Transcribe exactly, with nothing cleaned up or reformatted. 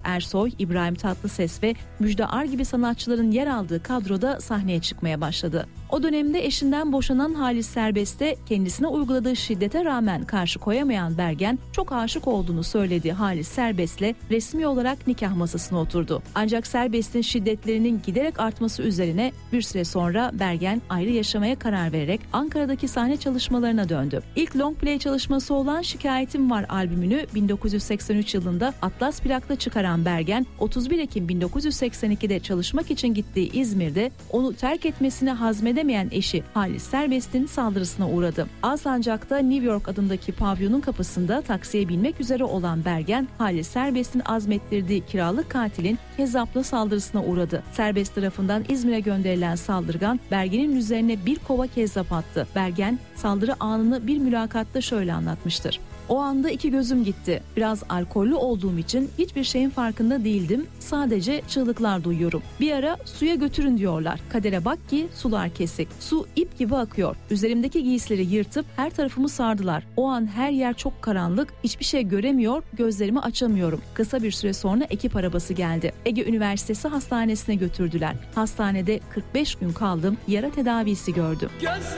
Ersoy, İbrahim Tatlıses ve Müjde Ar gibi sanatçıların yer aldığı kadroda sahneye çıkmaya başladı. O dönemde eşinden boşanan Halis Serbest'e kendisine uyguladığı şiddete rağmen karşı koyamayan Bergen çok aşık olduğunu söylediği Halis Serbest'le resmi olarak nikah masasına oturdu. Ancak Serbest'in şiddetlerinin giderek artması üzerine bir süre sonra Bergen ayrı yaşamaya karar vererek Ankara'daki sahne çalışmalarına döndü. İlk long play çalışması olan Şikayetim Var albümünü bin dokuz yüz seksen üç yılında Atlas plakla çıkaran Bergen, otuz bir Ekim bin dokuz yüz seksen ikide çalışmak için gittiği İzmir'de onu terk etmesine hazmedemeyen eşi Halis Serbest'in saldırısına uğradı. Alsancak'ta New York adındaki pavyonun kapısında taksiye binmek üzere olan Bergen, Halis Serbest'in azmettirdiği kiralık katilin Kezzap'la saldırısına uğradı. Serbest tarafından İzmir'e gönderilen saldırgan Bergen'in üzerine bir kova kezzap attı. Bergen saldırı anını bir mülakatta şöyle anlatmıştır. O anda iki gözüm gitti. Biraz alkollü olduğum için hiçbir şeyin farkında değildim. Sadece çığlıklar duyuyorum. Bir ara suya götürün diyorlar. Kadere bak ki sular kesik. Su ip gibi akıyor. Üzerimdeki giysileri yırtıp her tarafımı sardılar. O an her yer çok karanlık. Hiçbir şey göremiyor, gözlerimi açamıyorum. Kısa bir süre sonra ekip arabası geldi. Ege Üniversitesi Hastanesi'ne götürdüler. Hastanede kırk beş gün kaldım. Yara tedavisi gördüm. Göz